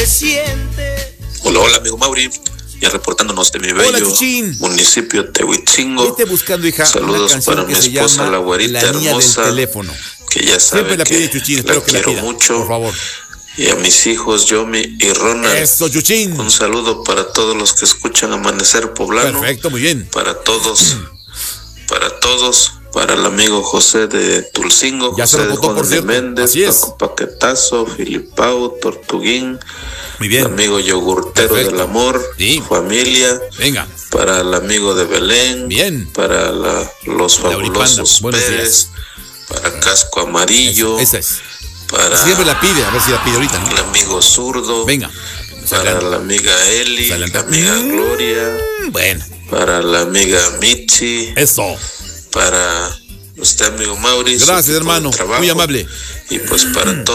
te sientes. Hola, hola, amigo Mauri. Ya reportándonos de mi bello municipio Tehuitzingo. Vete buscando, hija, saludos para mi esposa, la güerita La niña hermosa, del teléfono. que ya sabe Siempre la pide que Chuchín, la espero que la quiero pida, mucho. por favor. Y a mis hijos, Yomi y Ronald. Eso, Chuchín. Un saludo para todos los que escuchan Amanecer Poblano. Perfecto, muy bien. Para todos, para el amigo José de Tulcingo, Ya José se de votó, Juan por de cierto. Méndez, Así es. Paco Paquetazo, Filipao, Tortuguín, Muy bien. el amigo Yogurtero Perfecto. del Amor, Sí. familia, Venga. para el amigo de Belén, Bien. para los fabulosos Buenos Pérez, días. para Casco Amarillo, Esa es. para Siempre la pide, a ver si la pide ahorita, ¿no? el amigo Zurdo, Venga. para la amiga Eli, la Adelante. amiga Gloria, Bueno, para la amiga Michi, eso. para usted, amigo Mauricio. Gracias, hermano. Muy amable. Y pues para todos.